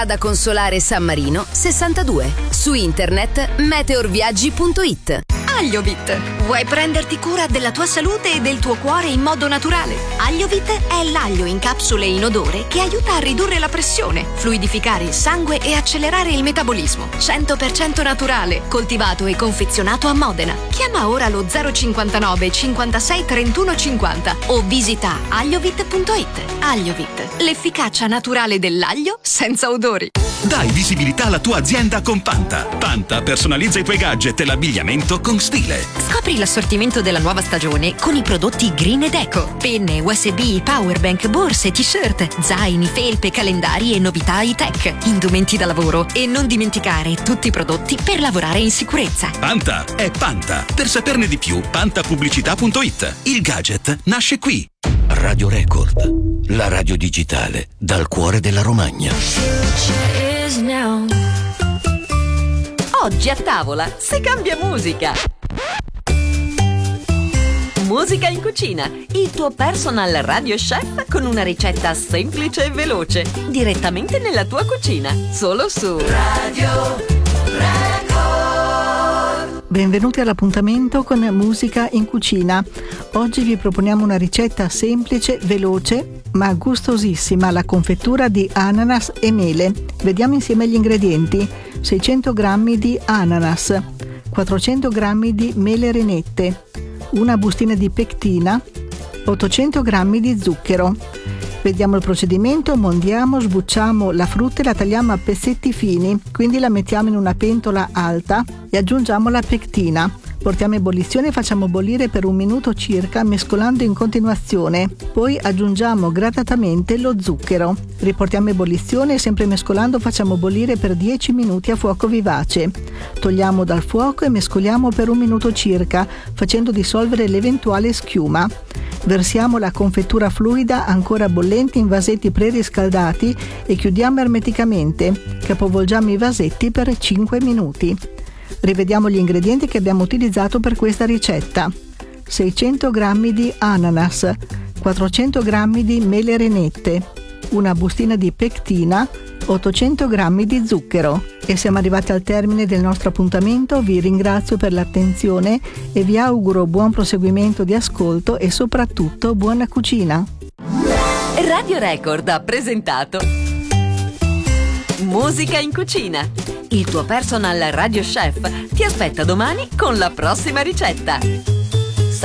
Da Consolare San Marino 62. Su internet meteorviaggi.it. Agliovit. Vuoi prenderti cura della tua salute e del tuo cuore in modo naturale? Agliovit è l'aglio in capsule inodore che aiuta a ridurre la pressione, fluidificare il sangue e accelerare il metabolismo. 100% naturale, coltivato e confezionato a Modena. Chiama ora lo 059 56 31 50 o visita agliovit.it. Agliovit, l'efficacia naturale dell'aglio senza odori. Dai visibilità alla tua azienda con Panta. Panta personalizza i tuoi gadget e l'abbigliamento con stile. Scopri l'assortimento della nuova stagione con i prodotti Green ed Eco. Penne, USB, powerbank, borse, t-shirt, zaini, felpe, calendari e novità high-tech. Indumenti da lavoro. E non dimenticare tutti i prodotti per lavorare in sicurezza. Panta è Panta. Per saperne di più, pantapubblicità.it. Il gadget nasce qui. Radio Record, la radio digitale dal cuore della Romagna. Oggi a tavola si cambia musica. Musica in cucina, il tuo personal radio chef con una ricetta semplice e veloce, direttamente nella tua cucina, solo su Radio Record. Benvenuti all'appuntamento con Musica in cucina. Oggi vi proponiamo una ricetta semplice, veloce, ma gustosissima, la confettura di ananas e mele. Vediamo insieme gli ingredienti: 600 g di ananas, 400 g di mele renette, una bustina di pectina, 800 g di zucchero. Vediamo il procedimento: mondiamo, sbucciamo la frutta e la tagliamo a pezzetti fini, quindi la mettiamo in una pentola alta e aggiungiamo la pectina. Portiamo a ebollizione e facciamo bollire per 1 minuto circa, mescolando in continuazione. Poi aggiungiamo gradatamente lo zucchero. Riportiamo a ebollizione e sempre mescolando facciamo bollire per 10 minuti a fuoco vivace. Togliamo dal fuoco e mescoliamo per 1 minuto circa, facendo dissolvere l'eventuale schiuma. Versiamo la confettura fluida ancora bollente in vasetti preriscaldati e chiudiamo ermeticamente. Capovolgiamo i vasetti per 5 minuti. Rivediamo gli ingredienti che abbiamo utilizzato per questa ricetta: 600 g di ananas, 400 g di mele renette, una bustina di pectina, 800 g di zucchero. E siamo arrivati al termine del nostro appuntamento. Vi ringrazio per l'attenzione e vi auguro buon proseguimento di ascolto e soprattutto buona cucina. Radio Record ha presentato Musica in cucina. Il tuo personal radio chef ti aspetta domani con la prossima ricetta.